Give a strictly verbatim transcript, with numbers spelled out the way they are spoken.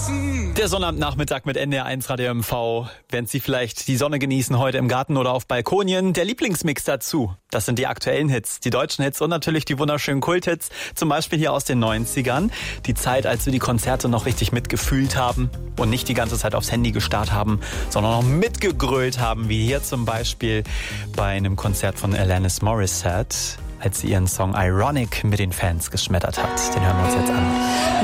Der Sonnabendnachmittag mit N D R eins Radio M V. Während Sie vielleicht die Sonne genießen heute im Garten oder auf Balkonien, der Lieblingsmix dazu. Das sind die aktuellen Hits, die deutschen Hits und natürlich die wunderschönen Kulthits. Zum Beispiel hier aus den neunzigern. Die Zeit, als wir die Konzerte noch richtig mitgefühlt haben und nicht die ganze Zeit aufs Handy gestarrt haben, sondern noch mitgegrölt haben, wie hier zum Beispiel bei einem Konzert von Alanis Morissette, als sie ihren Song Ironic mit den Fans geschmettert hat. Den hören wir uns jetzt an.